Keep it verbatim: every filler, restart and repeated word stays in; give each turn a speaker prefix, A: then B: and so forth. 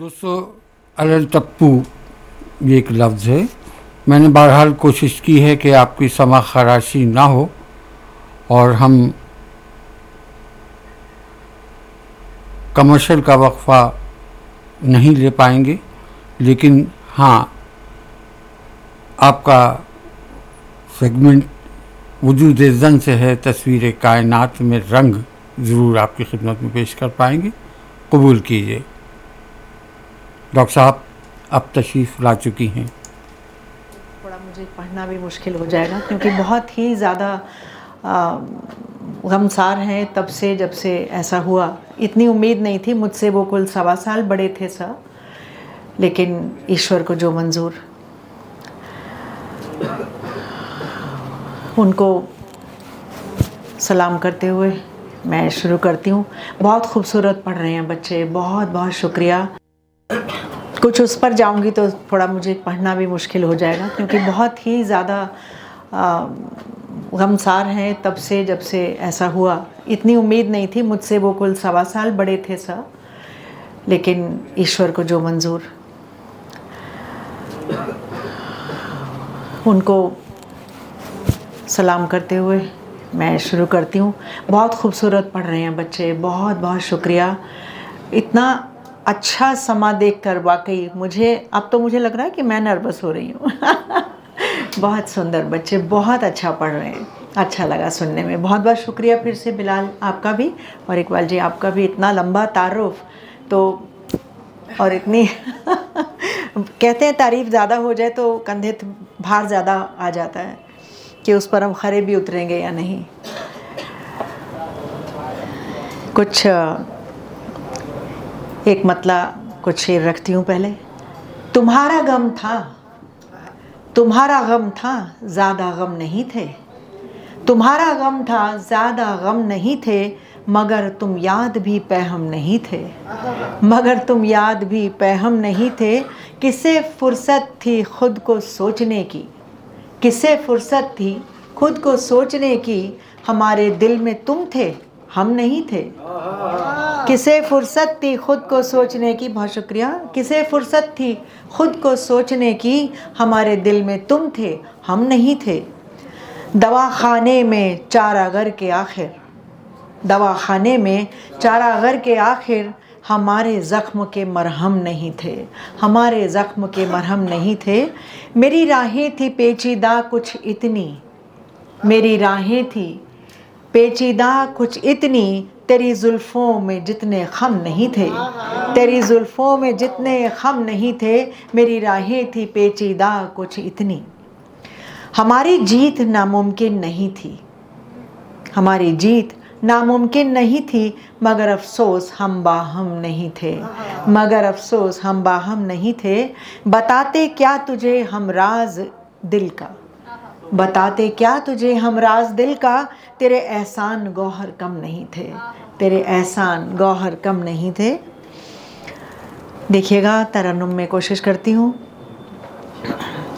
A: दोस्तों, अलल टप्पू ये एक लफ्ज़ है। मैंने बहरहाल कोशिश की है कि आपकी समा खराशी ना हो और हम कमर्शियल का वक्फा नहीं ले पाएंगे, लेकिन हाँ, आपका सेगमेंट वजूद ज़न से है तस्वीर कायनात में रंग ज़रूर आपकी खिदमत में पेश कर पाएंगे। कबूल कीजिए। डॉक्टर साहब अब तशरीफ़ ला चुकी हैं।
B: थोड़ा मुझे पढ़ना भी मुश्किल हो जाएगा क्योंकि बहुत ही ज़्यादा गमसार हैं तब से जब से ऐसा हुआ। इतनी उम्मीद नहीं थी, मुझसे वो कुल सवा साल बड़े थे सर, लेकिन ईश्वर को जो मंजूर। उनको सलाम करते हुए मैं शुरू करती हूँ। बहुत खूबसूरत पढ़ रहे हैं बच्चे, बहुत बहुत शुक्रिया। कुछ उस पर जाऊंगी तो थोड़ा मुझे पढ़ना भी मुश्किल हो जाएगा क्योंकि बहुत ही ज़्यादा गमसार हैं तब से जब से ऐसा हुआ। इतनी उम्मीद नहीं थी, मुझसे वो कुल सवा साल बड़े थे सर, लेकिन ईश्वर को जो मंजूर। उनको सलाम करते हुए मैं शुरू करती हूँ। बहुत खूबसूरत पढ़ रहे हैं बच्चे, बहुत बहुत शुक्रिया। इतना अच्छा समा देखकर वाकई मुझे अब तो मुझे लग रहा है कि मैं नर्वस हो रही हूँ। बहुत सुंदर बच्चे, बहुत अच्छा पढ़ रहे हैं, अच्छा लगा सुनने में। बहुत बहुत शुक्रिया फिर से बिलाल आपका भी और इकबाल जी आपका भी। इतना लंबा तारुफ तो और इतनी कहते हैं तारीफ़ ज़्यादा हो जाए तो कंधे भार ज़्यादा आ जाता है कि उस पर हम खरे भी उतरेंगे या नहीं। कुछ एक मतला कुछ शेर रखती हूँ पहले। तुम्हारा गम था, तुम्हारा गम था, ज़्यादा गम नहीं थे। तुम्हारा गम था, ज़्यादा गम नहीं थे, मगर तुम याद भी पैहम नहीं थे। मगर तुम याद भी पैहम नहीं थे। किसे फुर्सत थी खुद को सोचने की, किसे फुर्सत थी खुद को सोचने की, हमारे दिल में तुम थे, हम नहीं थे। किसे फुर्सत थी खुद को सोचने की, बहुत शुक्रिया। किसे फुर्सत थी खुद को सोचने की, हमारे दिल में तुम थे, हम नहीं थे। दवाखाने में चारागर के आखिर, दवाखाने में चारागर के आखिर, हमारे ज़ख्म के मरहम नहीं थे, हमारे ज़ख्म के मरहम नहीं थे। मेरी राहें थी पेचीदा कुछ इतनी, मेरी राहें थी पेचीदा कुछ इतनी, तेरी जुल्फ़ों में जितने खम नहीं थे, तेरी जुल्फ़ों में जितने खम नहीं थे, मेरी राहें थी पेचीदा कुछ इतनी। हमारी जीत नामुमकिन नहीं थी, हमारी जीत नामुमकिन नहीं थी, मगर अफसोस हम बाहम नहीं थे, मगर अफसोस हम बाहम नहीं थे। बताते क्या तुझे हम राज दिल का, बताते क्या तुझे हम राज दिल का, तेरे एहसान गौहर कम नहीं थे, तेरे एहसान गौहर कम नहीं थे। देखिएगा तरन्नुम में कोशिश करती हूँ।